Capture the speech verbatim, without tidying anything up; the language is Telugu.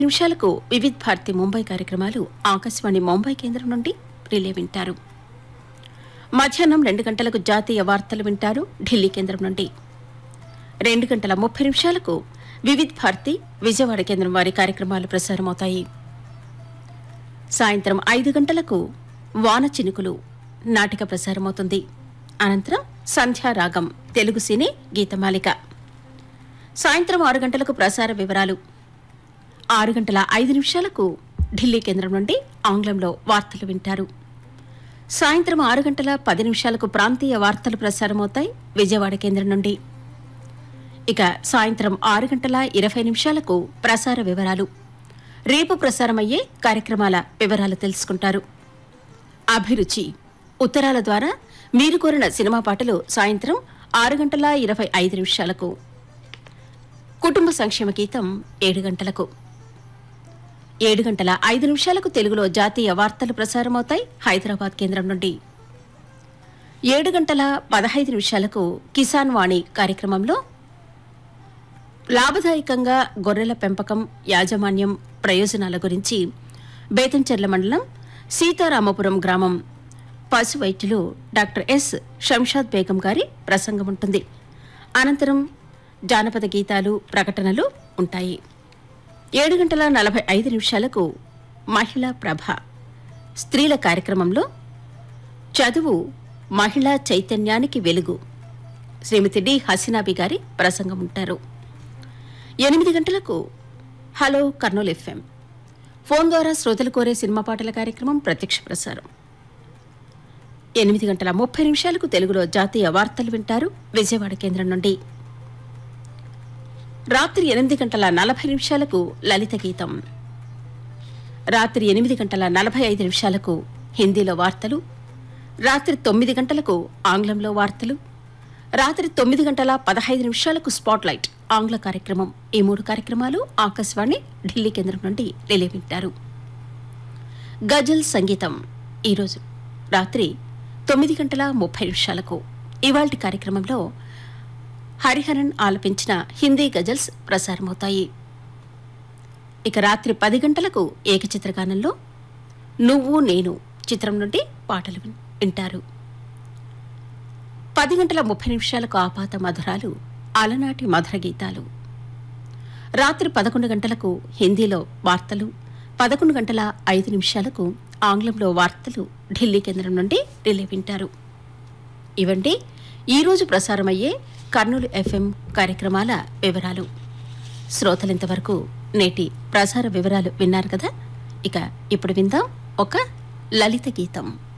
నిమిషాలకు వివిధ్ భారతి ముంబై కార్యక్రమాలు ఆకాశవాణి ముంబై కేంద్రం నుండి రిలే వింటారు. మధ్యాహ్నం రెండు గంటలకు జాతీయ వార్తలు వింటారు ఢిల్లీ కేంద్రం నుండి. రెండు గంటల ముప్పై నిమిషాలకు వివిధ్ భారతి విజయవాడ కేంద్రం వారి కార్యక్రమాలు ప్రసారమవుతాయి. సాయంత్రం ఐదు గంటలకు వాన చినుకులు నాటిక ప్రసారమవుతుంది. అనంతరం సంధ్యారాగం తెలుగు సినీ గీతమాలిక. సాయంత్రం ఆరు గంటలకు ప్రసార వివరాలు. ఆరు గంటల ఐదు నిమిషాలకు ఢిల్లీ కేంద్రం నుండి ఆంగ్లంలో వార్తలు వింటారు. సాయంత్రం ఆరు గంటల పది నిమిషాలకు ప్రాంతీయ వార్తలు ప్రసారమవుతాయి విజయవాడ కేంద్రం నుండి. ఇక సాయంత్రం ఆరు గంటల ఇరవై నిమిషాలకు ప్రసార వివరాలు. రేపు ప్రసారమయ్యే కార్యక్రమాల వివరాలు తెలుసుకుంటారు. అభిరుచి ఉత్తరాల ద్వారా మీరు కోరిన సినిమా పాటలు సాయంత్రం ఆరు గంటల ఇరవై ఐదు నిమిషాలకు. కుటుంబ సంక్షేమ గీతం ఏడు గంటలకు. ఏడు గంటల ఐదు నిమిషాలకు తెలుగులో జాతీయ వార్తలు ప్రసారమవుతాయి హైదరాబాద్ కేంద్రం నుండి. ఏడు గంటల పదహైదు నిమిషాలకు కిసాన్ వాణి కార్యక్రమంలో లాభదాయకంగా గొర్రెల పెంపకం యాజమాన్యం ప్రయోజనాల గురించి బేతంచెర్ల మండలం సీతారామపురం గ్రామం పశు వైద్యులు డాక్టర్ ఎస్ షంషాద్ బేగం గారి ప్రసంగం ఉంటుంది. అనంతరం జానపద గీతాలు ప్రకటనలు ఉంటాయి. ఏడు గంటల నలభై ఐదు నిమిషాలకు మహిళా ప్రభ స్త్రీల కార్యక్రమంలో చదువు మహిళా చైతన్యానికి వెలుగు శ్రీమతి డి హసీనాబి గారి ప్రసంగం ఉంటారు. ఎనిమిది గంటలకు హలో కర్నూలు ఎఫ్ఎం ఫోన్ ద్వారా శ్రోతలు కోరే సినిమా పాటల కార్యక్రమం ప్రత్యక్ష ప్రసారం. ఎనిమిది గంటల ముప్పై నిమిషాలకు తెలుగులో జాతీయ వార్తలు వింటారు విజయవాడ కేంద్రం నుండి. రాత్రి ఎనిమిది గంటల నలభై నిమిషాలకు లలిత గీతం. రాత్రి ఎనిమిది గంటల నలభై ఐదు నిమిషాలకు హిందీలో వార్తలు. రాత్రి తొమ్మిది గంటలకు ఆంగ్లంలో వార్తలు. రాత్రి తొమ్మిది గంటల పదహైదు నిమిషాలకు స్పాట్లైట్ ఆంగ్ల కార్యక్రమం. ఈ మూడు కార్యక్రమాలు ఆకాశవాణి ఢిల్లీ కేంద్రం నుండి రిలే వింటారు. గజల్ సంగీతం ఈరోజు రాత్రి తొమ్మిది గంటల ముప్పై నిమిషాలకు. ఇవాల్టి కార్యక్రమంలో హరిహరన్ ఆలపించిన హిందీ గజల్స్ ప్రసారమవుతాయి. ఇక రాత్రి పది గంటలకు ఏకచిత్రగానంలో నువ్వు నేను చిత్రం నుండి పాటలు వింటారు. పది గంటల ముప్పై నిమిషాలకు ఆపాత మధురాలు అలనాటి మధుర గీతాలు. రాత్రి పదకొండు గంటలకు హిందీలో వార్తలు. పదకొండు గంటల ఐదు నిమిషాలకు ఆంగ్లంలో వార్తలు ఢిల్లీ కేంద్రం నుండి రిలే వింటారు. ఇవండి ఈరోజు ప్రసారమయ్యే కర్నూలు ఎఫ్ఎం కార్యక్రమాల వివరాలు. శ్రోతలింతవరకు నేటి ప్రసార వివరాలు విన్నారు కదా. ఇక ఇప్పుడు విందాం ఒక లలిత గీతం.